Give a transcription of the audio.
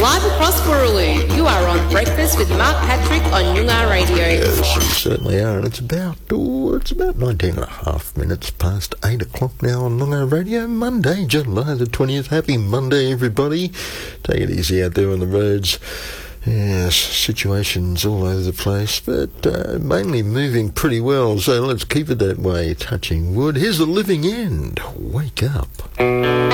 Live across Boorloo, you are on Breakfast with Mark Patrick on Noongar Radio. Yes, we certainly are, and it's about 19 and a half minutes past 8 o'clock now on Noongar Radio, Monday, July the 20th. Happy Monday, everybody. Take it easy out there on the roads. Yes, situations all over the place, but mainly moving pretty well, so let's keep it that way. Touching wood. Here's The Living End. Wake up.